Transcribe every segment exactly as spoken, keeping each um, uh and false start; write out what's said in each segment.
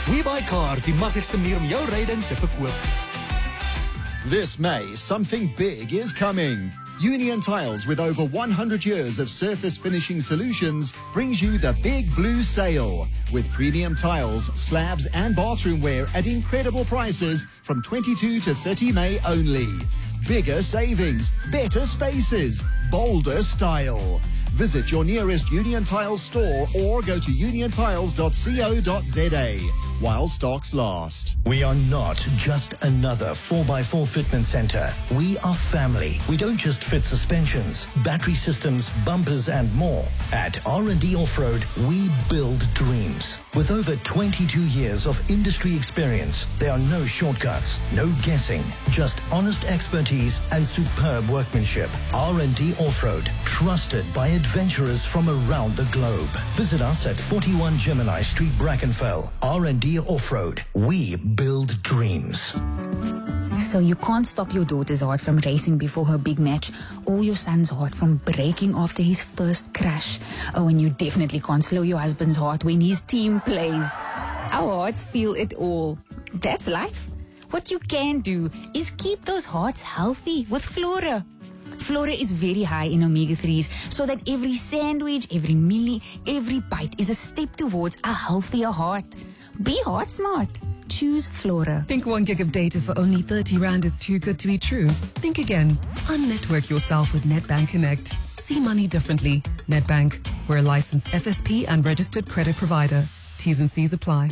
WeBuyCar, die maklikste manier om jou ryding te verkoop. This May, something big is coming. Union Tiles, with over one hundred years of surface finishing solutions, brings you the Big Blue Sale. With premium tiles, slabs and bathroom wear at incredible prices from twenty-two to thirty May only. Bigger savings, better spaces, bolder style. Visit your nearest Union Tiles store or go to union tiles dot co dot za while stocks last. We are not just another four by four fitment center. We are family. We don't just fit suspensions, battery systems, bumpers and more. At R and D Off-Road, we build dreams. With over twenty-two years of industry experience, there are no shortcuts, no guessing, just honest expertise and superb workmanship. R and D Off-Road, trusted by adventurers from around the globe. Visit us at forty-one Gemini Street, Brackenfell. R and D Off-Road, we build dreams. So you can't stop your daughter's heart from racing before her big match, or your son's heart from breaking after his first crash. Oh, and you definitely can't slow your husband's heart when his team plays. Our hearts feel it all. That's life. What you can do is keep those hearts healthy with Flora. Flora is very high in omega threes, so that every sandwich, every meal, every bite is a step towards a healthier heart. Be heart smart. Choose Flora. Think one gig of data for only thirty rand is too good to be true? Think again. Unnetwork yourself with Netbank Connect. See money differently. Netbank. We're a licensed F S P and registered credit provider. T's and C's apply.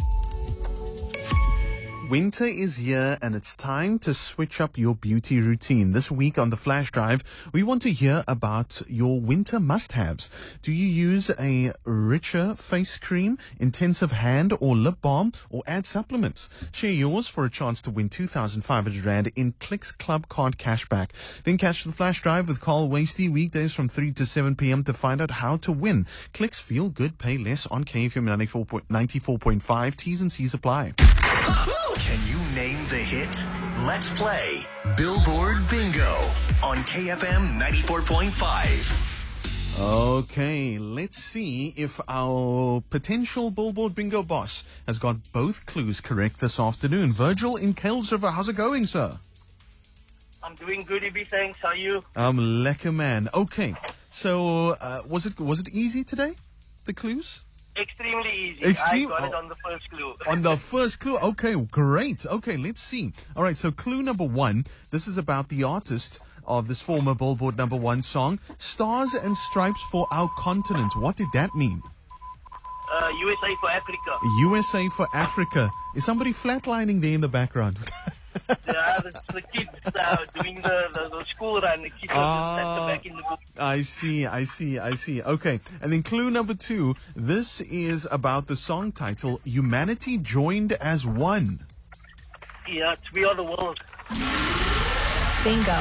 Winter is here and it's time to switch up your beauty routine. This week on the Flash Drive, we want to hear about your winter must-haves. Do you use a richer face cream, intensive hand or lip balm, or add supplements? Share yours for a chance to win two thousand five hundred rand in Clicks Club Card cashback. Then catch the Flash Drive with Carl Wasty weekdays from three to seven p.m. to find out how to win. Clicks, feel good, pay less on K F M ninety-four point five. T's and C's apply. Can you name the hit? Let's play Billboard Bingo on K F M ninety-four point five. Okay, let's see if our potential Billboard Bingo boss has got both clues correct this afternoon. Virgil in Kales River, how's it going, sir? I'm doing good, Ibi, thanks. How are you? I'm lekker, man. Okay, so uh, was it was it easy today, the clues? Extremely easy. Extreme- I got it oh. on the first clue. On the first clue. Okay, great. Okay, let's see. All right, so clue number one. This is about the artist of this former Billboard number one song, Stars and Stripes for Our Continent. What did that mean? Uh, U S A for Africa. U S A for Africa. Is somebody flatlining there in the background? Yeah, the, the kids uh, doing the, the, the school run. The kids Ah. are just back in the book. I see, I see, I see. Okay, and then clue number two. This is about the song title, Humanity Joined as One. Yeah, it's We Are the World. Bingo.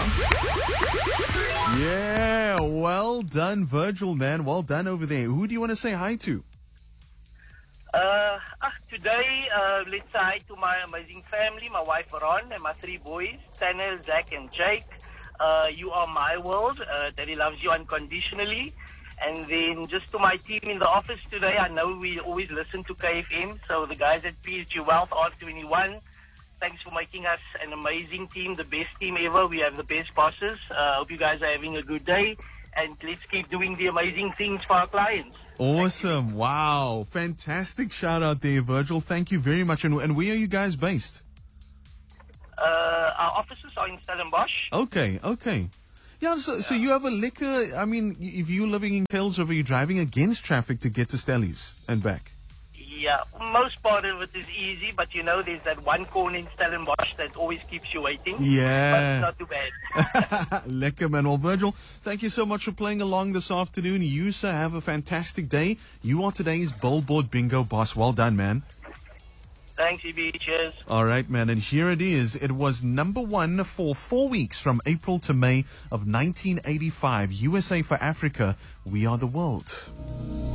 Yeah, well done, Virgil, man. Well done over there. Who do you want to say hi to? Uh, ah, today, uh, let's say hi to my amazing family, my wife Ron and my three boys, Tanner, Zach and Jake. Uh, you are my world. Uh, Daddy loves you unconditionally. And then just to my team in the office today, I know we always listen to K F M. So the guys at P S G Wealth R twenty-one, thanks for making us an amazing team, the best team ever. We have the best bosses. I uh, hope you guys are having a good day. And let's keep doing the amazing things for our clients. Awesome. Wow. Fantastic shout out there, Virgil. Thank you very much. And, and where are you guys based? Uh, our offices are in Stellenbosch. Okay, okay. Yeah, so, so you have a liquor, I mean, if you're living in Kales River, you're driving against traffic to get to Stellies and back. Yeah, most part of it is easy, but you know, there's that one corner in Stellenbosch that always keeps you waiting. Yeah. But it's not too bad. Lekker, man. Well, Virgil, thank you so much for playing along this afternoon. You, sir, have a fantastic day. You are today's Billboard Bingo boss. Well done, man. Thanks, E B. Cheers. All right, man. And here it is. It was number one for four weeks from April to May of nineteen eighty-five. U S A for Africa. We Are the World.